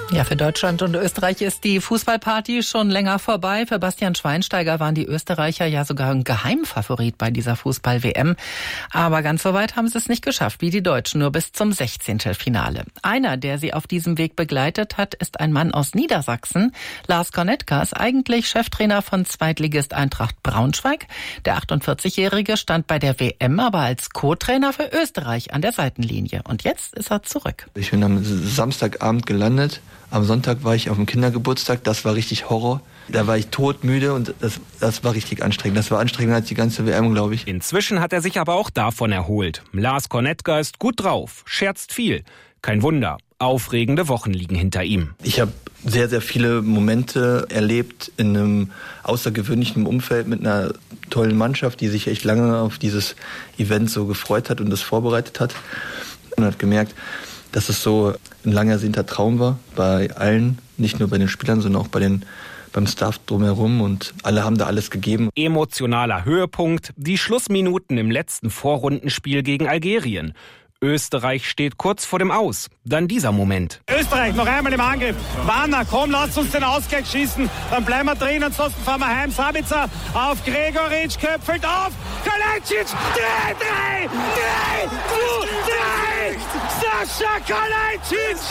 Ja, für Deutschland und Österreich ist die Fußballparty schon länger vorbei. Für Bastian Schweinsteiger waren die Österreicher ja sogar ein Geheimfavorit bei dieser Fußball-WM. Aber ganz so weit haben sie es nicht geschafft, wie die Deutschen, nur bis zum 16. Finale. Einer, der sie auf diesem Weg begleitet hat, ist ein Mann aus Niedersachsen. Lars Konetka ist eigentlich Cheftrainer von Zweitligist Eintracht Braunschweig. Der 48-Jährige stand bei der WM aber als Co-Trainer für Österreich an der Seitenlinie. Und jetzt ist er zurück. Ich bin am Samstagabend gelandet. Am Sonntag war ich auf dem Kindergeburtstag, das war richtig Horror. Da war ich todmüde und das war richtig anstrengend. Das war anstrengender als die ganze WM, glaube ich. Inzwischen hat er sich aber auch davon erholt. Lars Konetka ist gut drauf, scherzt viel. Kein Wunder, aufregende Wochen liegen hinter ihm. Ich habe sehr, sehr viele Momente erlebt in einem außergewöhnlichen Umfeld mit einer tollen Mannschaft, die sich echt lange auf dieses Event so gefreut hat und das vorbereitet hat. Und hat gemerkt, dass es so ein lang ersehnter Traum war bei allen, nicht nur bei den Spielern, sondern auch beim Staff drumherum, und alle haben da alles gegeben. Emotionaler Höhepunkt, die Schlussminuten im letzten Vorrundenspiel gegen Algerien. Österreich steht kurz vor dem Aus. Dann dieser Moment. Österreich noch einmal im Angriff. Wanner, komm, lasst uns den Ausgleich schießen. Dann bleiben wir drin, ansonsten fahren wir heim. Sabitzer auf Gregoritsch, köpfelt auf. Kalajdzic, 3, 2, 3. Sascha Kalajdzic,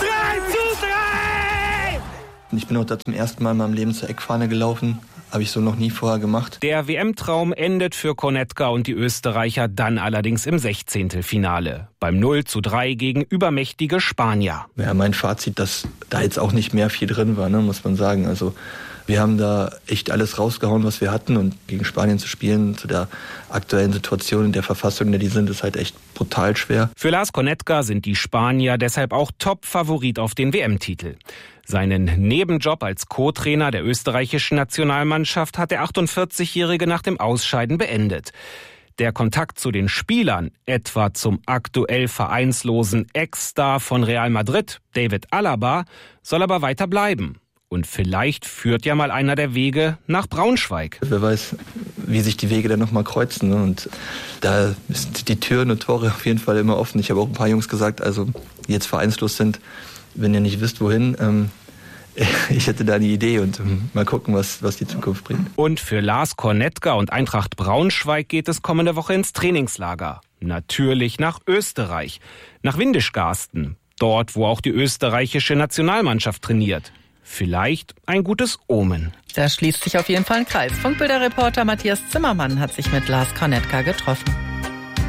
3:3. Ich bin auch da zum ersten Mal in meinem Leben zur Eckfahne gelaufen. Habe ich so noch nie vorher gemacht. Der WM-Traum endet für Konetka und die Österreicher dann allerdings im 16. Finale. Beim 0:3 gegen übermächtige Spanier. Ja, mein Fazit, dass da jetzt auch nicht mehr viel drin war, muss man sagen. Also wir haben da echt alles rausgehauen, was wir hatten. Und gegen Spanien zu spielen, zu der aktuellen Situation, in der Verfassung, in der die sind, ist halt echt brutal schwer. Für Lars Konetka sind die Spanier deshalb auch Top-Favorit auf den WM-Titel. Seinen Nebenjob als Co-Trainer der österreichischen Nationalmannschaft hat der 48-Jährige nach dem Ausscheiden beendet. Der Kontakt zu den Spielern, etwa zum aktuell vereinslosen Ex-Star von Real Madrid, David Alaba, soll aber weiter bleiben. Und vielleicht führt ja mal einer der Wege nach Braunschweig. Wer weiß, wie sich die Wege dann nochmal kreuzen. Und da sind die Türen und Tore auf jeden Fall immer offen. Ich habe auch ein paar Jungs gesagt, also die jetzt vereinslos sind, wenn ihr nicht wisst, wohin, ich hätte da eine Idee und mal gucken, was die Zukunft bringt. Und für Lars Konetka und Eintracht Braunschweig geht es kommende Woche ins Trainingslager. Natürlich nach Österreich, nach Windischgarsten, dort, wo auch die österreichische Nationalmannschaft trainiert. Vielleicht ein gutes Omen. Da schließt sich auf jeden Fall ein Kreis. Funkbilder-Reporter Matthias Zimmermann hat sich mit Lars Konetka getroffen.